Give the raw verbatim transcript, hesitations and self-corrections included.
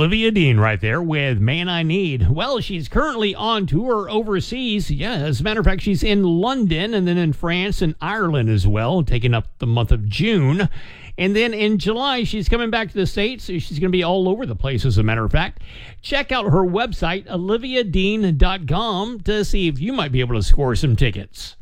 Olivia Dean right there with Man I Need. Well, she's currently on tour overseas. Yeah, as a matter of fact, she's in London and then in France and Ireland as well, taking up the month of June. And then in July, she's coming back to the States. She's going to be all over the place, as a matter of fact. Check out her website, olivia dean dot com, to see if you might be able to score some tickets.